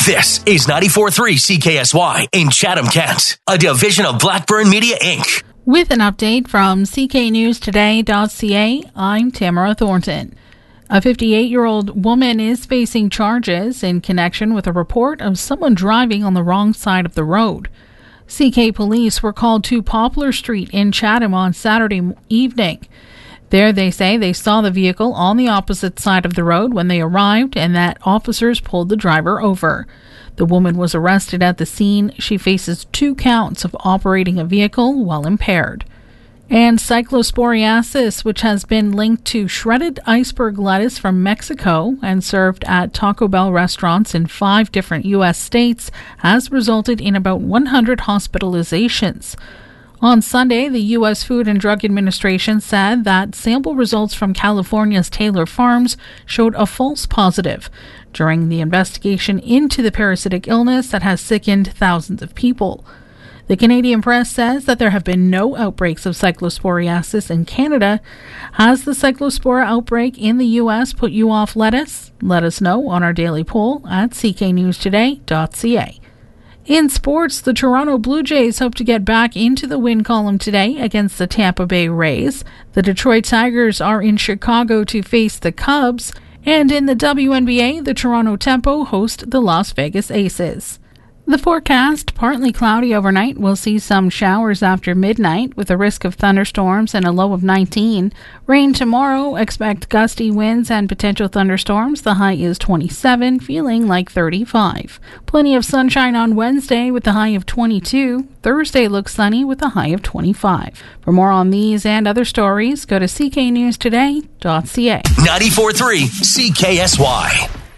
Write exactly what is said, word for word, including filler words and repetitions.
This is ninety-four point three C K S Y in Chatham-Kent, a division of Blackburn Media, Incorporated. With an update from C K News Today dot C A, I'm Tamara Thornton. A fifty-eight-year-old woman is facing charges in connection with a report of someone driving on the wrong side of the road. C K police were called to Poplar Street in Chatham on Saturday evening. There they say they saw the vehicle on the opposite side of the road when they arrived and that officers pulled the driver over. The woman was arrested at the scene. She faces two counts of operating a vehicle while impaired. And cyclosporiasis, which has been linked to shredded iceberg lettuce from Mexico and served at Taco Bell restaurants in five different U S states, has resulted in about one hundred hospitalizations. On Sunday, the U S Food and Drug Administration said that sample results from California's Taylor Farms showed a false positive during the investigation into the parasitic illness that has sickened thousands of people. The Canadian press says that there have been no outbreaks of cyclosporiasis in Canada. Has the cyclospora outbreak in the U S put you off lettuce? Let us know on our daily poll at C K News Today dot C A. In sports, the Toronto Blue Jays hope to get back into the win column today against the Tampa Bay Rays. The Detroit Tigers are in Chicago to face the Cubs. And in the W N B A, the Toronto Tempo host the Las Vegas Aces. The forecast, partly cloudy overnight. We'll see some showers after midnight with a risk of thunderstorms and a low of nineteen. Rain tomorrow. Expect gusty winds and potential thunderstorms. The high is twenty-seven, feeling like thirty-five. Plenty of sunshine on Wednesday with a high of twenty-two. Thursday looks sunny with a high of twenty-five. For more on these and other stories, go to C K News Today dot C A. ninety-four point three C K S Y.